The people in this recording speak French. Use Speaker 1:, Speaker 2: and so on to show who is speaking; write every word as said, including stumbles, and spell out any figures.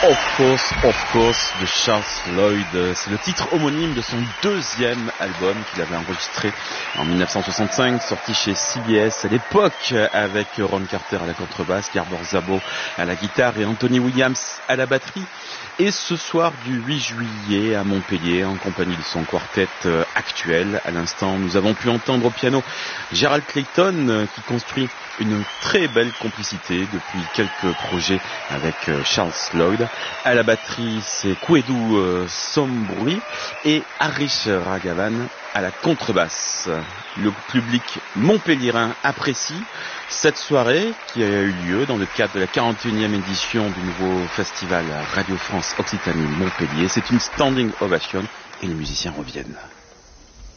Speaker 1: Of Course, Of Course de Charles Lloyd. C'est le titre homonyme de son deuxième album qu'il avait enregistré en dix-neuf cent soixante-cinq, sorti chez C B S à l'époque, avec Ron Carter à la contrebasse, Garbor Szabo à la guitare et Anthony Williams à la batterie. Et ce soir du huit juillet à Montpellier, en compagnie de son quartet actuel. À l'instant, nous avons pu entendre au piano Gerald Clayton, qui construit une très belle complicité depuis quelques projets avec Charles Lloyd. À la batterie, c'est Kouedou euh, Sombroui et Harish Raghavan à la contrebasse. Le public montpelliérain apprécie cette soirée qui a eu lieu dans le cadre de la quarante et unième édition du nouveau festival Radio France Occitanie Montpellier. C'est une standing ovation et les musiciens reviennent.